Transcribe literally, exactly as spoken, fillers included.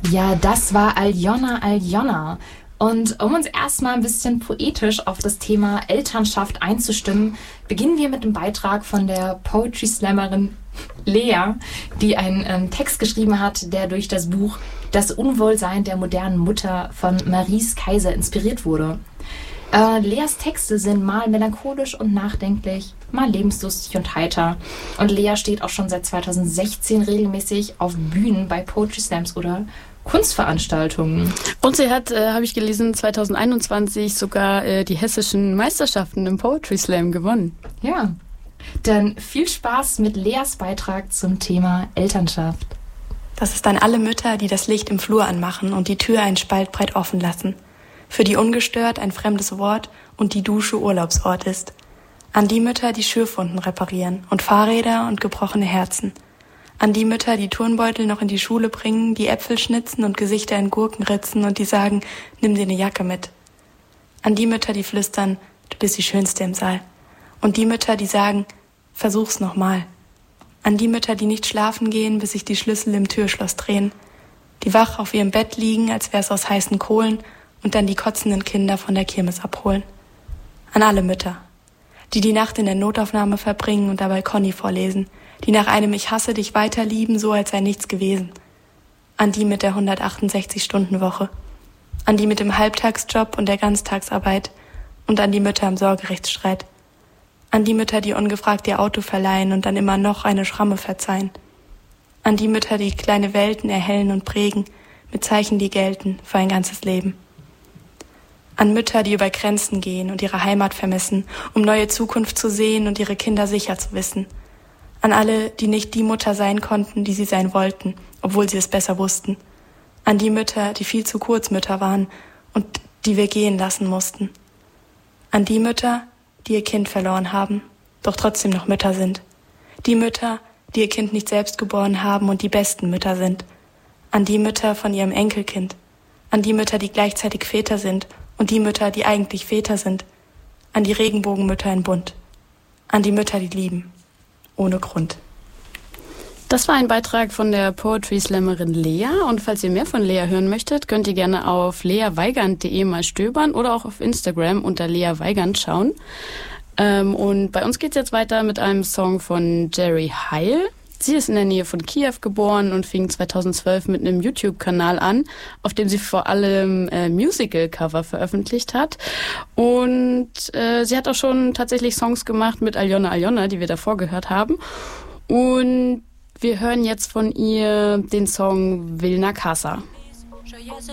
Ja, das war Aljona Aljona. Und um uns erstmal ein bisschen poetisch auf das Thema Elternschaft einzustimmen, beginnen wir mit dem Beitrag von der Poetry Slammerin Lea, die einen ähm, Text geschrieben hat, der durch das Buch Das Unwohlsein der modernen Mutter von Maries Kaiser inspiriert wurde. Äh, Leas Texte sind mal melancholisch und nachdenklich, mal lebenslustig und heiter. Und Lea steht auch schon seit zweitausendsechzehn regelmäßig auf Bühnen bei Poetry Slams oder Kunstveranstaltungen. Und sie hat, äh, habe ich gelesen, zweitausendeinundzwanzig sogar äh, die hessischen Meisterschaften im Poetry Slam gewonnen. Ja, dann viel Spaß mit Leas Beitrag zum Thema Elternschaft. Das ist an alle Mütter, die das Licht im Flur anmachen und die Tür einen Spalt breit offen lassen. Für die ungestört ein fremdes Wort und die Dusche Urlaubsort ist. An die Mütter, die Schürfwunden reparieren und Fahrräder und gebrochene Herzen. An die Mütter, die Turnbeutel noch in die Schule bringen, die Äpfel schnitzen und Gesichter in Gurken ritzen und die sagen, nimm dir eine Jacke mit. An die Mütter, die flüstern, du bist die Schönste im Saal. Und die Mütter, die sagen, versuch's nochmal. An die Mütter, die nicht schlafen gehen, bis sich die Schlüssel im Türschloss drehen. Die wach auf ihrem Bett liegen, als wär's aus heißen Kohlen und dann die kotzenden Kinder von der Kirmes abholen. An alle Mütter, die die Nacht in der Notaufnahme verbringen und dabei Conny vorlesen, die nach einem Ich hasse dich weiterlieben, so als sei nichts gewesen. An die mit der hundertachtundsechzig-Stunden-Woche. An die mit dem Halbtagsjob und der Ganztagsarbeit. Und an die Mütter im Sorgerechtsstreit. An die Mütter, die ungefragt ihr Auto verleihen und dann immer noch eine Schramme verzeihen. An die Mütter, die kleine Welten erhellen und prägen, mit Zeichen, die gelten für ein ganzes Leben. An Mütter, die über Grenzen gehen und ihre Heimat vermissen, um neue Zukunft zu sehen und ihre Kinder sicher zu wissen. An alle, die nicht die Mutter sein konnten, die sie sein wollten, obwohl sie es besser wussten. An die Mütter, die viel zu kurz Mütter waren und die wir gehen lassen mussten. An die Mütter, die ihr Kind verloren haben, doch trotzdem noch Mütter sind. Die Mütter, die ihr Kind nicht selbst geboren haben und die besten Mütter sind. An die Mütter von ihrem Enkelkind. An die Mütter, die gleichzeitig Väter sind und die Mütter, die eigentlich Väter sind. An die Regenbogenmütter in Bunt. An die Mütter, die lieben. Ohne Grund. Das war ein Beitrag von der Poetry Slammerin Lea. Und falls ihr mehr von Lea hören möchtet, könnt ihr gerne auf lea weigand punkt de mal stöbern oder auch auf Instagram unter Lea Weigand schauen. Ähm, und bei uns geht's jetzt weiter mit einem Song von Jerry Heil. Sie ist in der Nähe von Kiew geboren und fing zweitausendzwölf mit einem YouTube-Kanal an, auf dem sie vor allem äh, Musical-Cover veröffentlicht hat. Und äh, sie hat auch schon tatsächlich Songs gemacht mit Aljona Aljona, die wir davor gehört haben. Und wir hören jetzt von ihr den Song Vilna Casa.